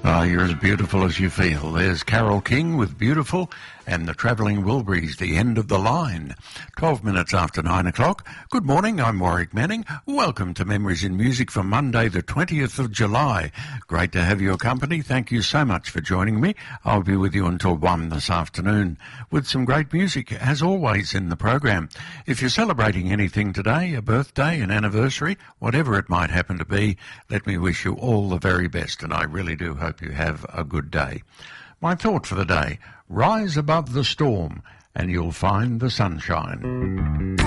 You're as beautiful as you feel. There's Carole King with Beautiful and the Travelling Wilburys, The End of the Line. 12 minutes after 9 o'clock. Good morning, I'm Warwick Manning. Welcome to Memories in Music for Monday the 20th of July. Great to have your company. Thank you so much for joining me. I'll be with you until 1 this afternoon with some great music, as always, in the program. If you're celebrating anything today, a birthday, an anniversary, whatever it might happen to be, let me wish you all the very best, and I really do hope you have a good day. My thought for the day: rise above the storm and you'll find the sunshine.